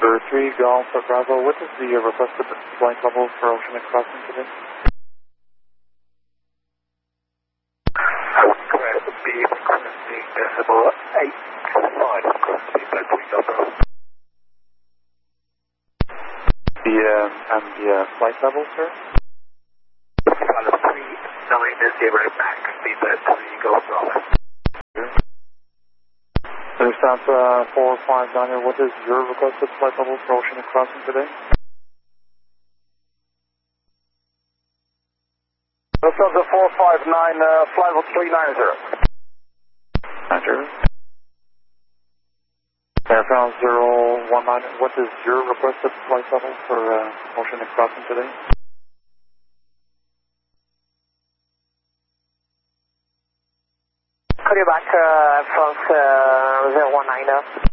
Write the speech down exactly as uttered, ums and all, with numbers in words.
For three Golf Bravo, what is the requested flight level for oceanic crossing today? I would request to be requesting decimal eight five across the three Golf Bravo. The, um, and the uh, flight level, sir? Pilot three nine zero back, speed three Golf Bravo. Understand uh, four five nine, what is your requested flight level for oceanic crossing today? Lufthansa four five nine, uh, flight level three nine zero. Roger. Aircraft zero one nine, what is your requested flight level for uh, oceanic crossing today? Call you back, uh, France uh, zero one nine.